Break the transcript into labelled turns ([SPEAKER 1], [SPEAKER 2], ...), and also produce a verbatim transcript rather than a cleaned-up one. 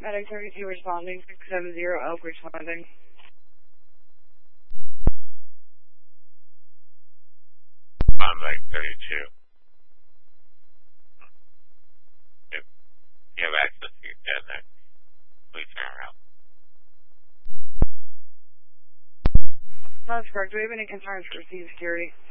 [SPEAKER 1] Medic thirty-two responding, six seven zero Elk responding.
[SPEAKER 2] I'm Medic thirty-two. If you have access to your dead there, please turn around.
[SPEAKER 1] That's correct. Do we have any concerns for sea security?